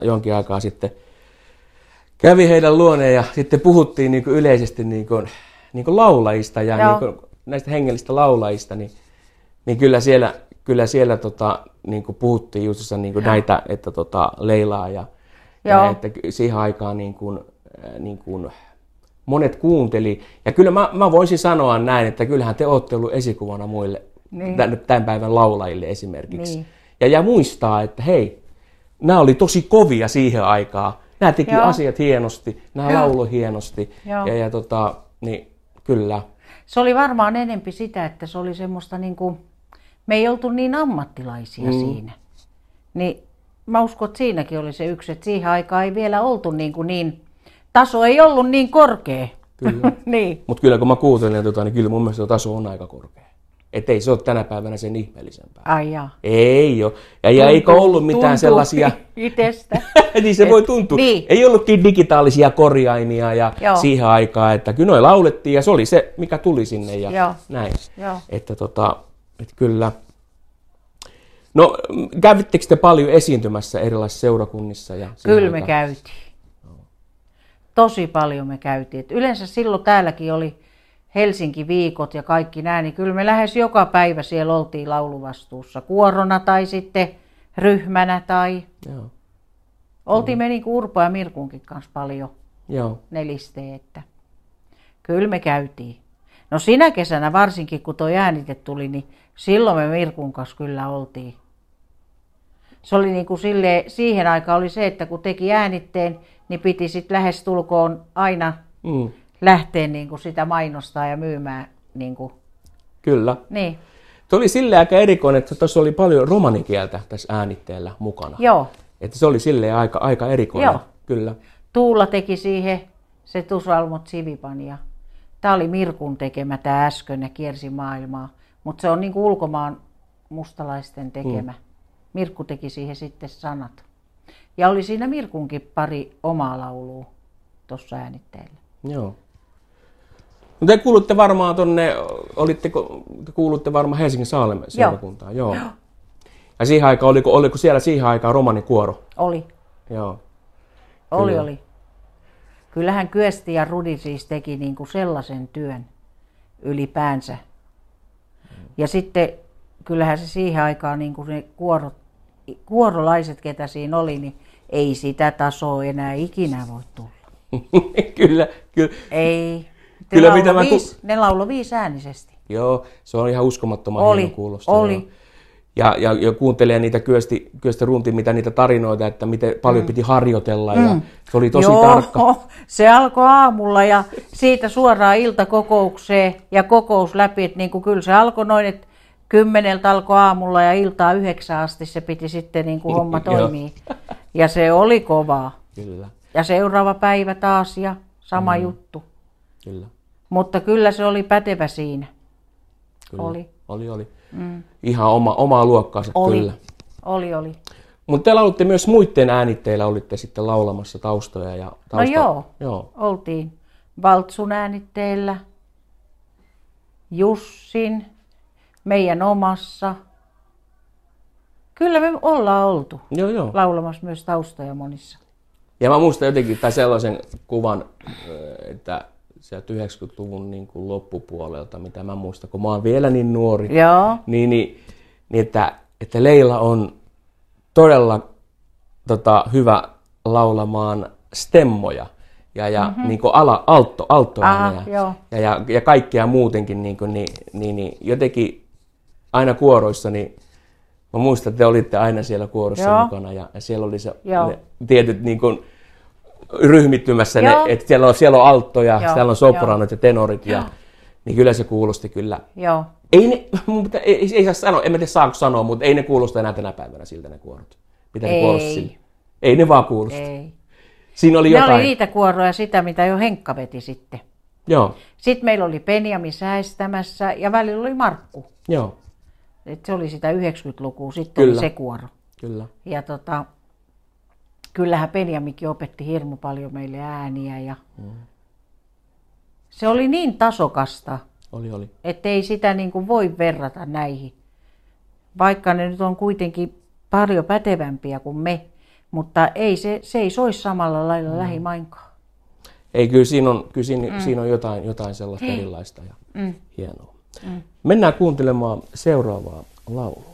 jonkin aikaa sitten kävi heidän luoneen ja sitten puhuttiin niin kuin yleisesti niin kuin laulajista ja niin kuin näistä hengellistä laulajista, niin kyllä siellä niin kuin puhuttiin just niin kuin näitä, että Leilaa ja että siihen aikaan niin kuin monet kuunteli. Ja kyllä mä voisin sanoa näin, että kyllähän te olette ollut esikuvana muille tämän päivän laulajille esimerkiksi. Niin. Ja muistaa, että hei, nämä oli tosi kovia siihen aikaan. Nämä teki asiat hienosti, nämä lauloi hienosti. Niin kyllä. Se oli varmaan enempi sitä, että se oli semmoista niin kuin, me ei oltu niin ammattilaisia siinä. Niin mä uskon, että siinäkin oli se yksi, että siihen aikaan ei vielä oltu niin taso ei ollut niin korkea. Kyllä. Niin. Mutta kyllä kun mä kuuntelin, niin kyllä mun mielestä taso on aika korkea. Että ei se ole tänä päivänä sen ihmeellisempää. Ai jaa. Ei ole. Ja eikä ollut mitään sellaisia... Itsestä. Niin se voi tuntua. Niin. Ei ollutkin digitaalisia korjaimia ja siihen aikaan, että kyllä noi laulettiin ja se oli se, mikä tuli sinne ja näin. Että kyllä. No, kävittekö te paljon esiintymässä erilaisissa seurakunnissa? Kyllä me käytiin. Tosi paljon me käytiin. Et yleensä silloin täälläkin oli Helsinki-viikot ja kaikki nämä, niin kyllä me lähes joka päivä siellä oltiin lauluvastuussa kuorona tai sitten ryhmänä tai oltiin me niin kuin Urpo ja Mirkunkin kanssa paljon nelisteen, että kyllä me käytiin. No sinä kesänä varsinkin, kun tuo äänite tuli, niin silloin me Mirkun kanssa kyllä oltiin. Se oli niin kuin siihen aikaan oli se, että kun teki äänitteen, niin piti sitten lähestulkoon aina lähteä niin kuin sitä mainostaa ja myymään. Niin kuin. Kyllä. Niin. Tuo oli silleen aika erikoinen, että tuossa oli paljon romanikieltä tässä äänitteellä mukana. Joo. Että se oli silleen aika erikoinen. Joo. Kyllä. Tuula teki siihen se Tusalmot Sivipan ja tämä oli Mirkun tekemä tämä äsken ja kiersi maailmaa. Mutta se on niin kuin ulkomaan mustalaisten tekemä. Mirkku teki siihen sitten sanat. Ja oli siinä Mirkunkin pari omaa laulua tuossa äänitteellä. Joo. No te kuulutte varmaan kuulutte varmaan Helsingin Saalemen seurakuntaan. Joo. Ja siihen aikaan, oliko siellä siihen aikaan romanikuoro? Oli. Joo. Oli. Kyllähän Kyösti ja Rudi siis teki niin kuin sellaisen työn ylipäänsä. Ja sitten kyllähän se siihen aikaan niin kuin ne kuorolaiset, ketä siinä oli, niin ei sitä tasoa enää ikinä voi tulla. Kyllä. Ei. Ne lauloi 5 äänisesti. Joo, se on ihan uskomattoman hieno kuulosta. Oli. Ja kuuntelee niitä Kyösti Runtin, mitä niitä tarinoita, että miten paljon piti harjoitella. Ja se oli tosi tarkka. Se alkoi aamulla ja siitä suoraan iltakokoukseen ja kokous läpi. Että niin kuin kyllä se alkoi noin, että 10 alkoi aamulla ja iltaa 9 asti se piti sitten niin kuin homma toimii. Ja se oli kovaa. Kyllä. Ja seuraava päivä taas ja sama juttu. Kyllä. Mutta kyllä se oli pätevä siinä. Kyllä. Oli. Ihan omaa luokkaansa kyllä. Oli. Mutta te laulutte myös muiden äänitteillä, olitte sitten laulamassa taustoja ja No joo. Oltiin Valtsun äänitteellä, Jussin, meidän omassa. Kyllä me ollaan oltu laulamassa myös taustoja monissa. Ja mä muistan jotenkin sellaisen kuvan, että sieltä 90-luvun niin kuin loppupuolelta, mitä mä muistan, kun mä oon vielä niin nuori, niin että Leila on todella hyvä laulamaan stemmoja ja niin kuin alttoääniä ja kaikkea muutenkin niin jotenkin aina kuoroissa, niin mä muistan, että te olitte aina siellä kuorossa mukana ja siellä oli se ne tietyt niin kuin ryhmittymässä, että siellä on alttoja, siellä on sopranot ja tenorit, niin kyllä se kuulosti kyllä. Joo. Ei saa sanoa, en tiedä saako sanoa, mutta ei ne kuulosta enää tänä päivänä siltä ne kuorot. Mitä ne kuulosti sille? Ei ne vaan kuulosta. Ei. Siinä oli jotain. Ne oli niitä kuoroja sitä, mitä jo Henkka veti sitten. Joo. Sitten meillä oli Penjami säestämässä ja välillä oli Markku. Joo. Et se oli sitä 90-lukua, sitten oli se kuoro. Kyllä. Ja kyllähän Penjamikin opetti hirmu paljon meille ääniä ja se oli niin tasokasta, oli. että ei sitä niin kuin voi verrata näihin. Vaikka ne nyt on kuitenkin paljon pätevämpiä kuin me. Mutta ei se ei soisi samalla lailla lähimainkaan. Ei, kyllä siinä on jotain sellaista erilaista ja hienoa. Mennään kuuntelemaan seuraavaa laulua.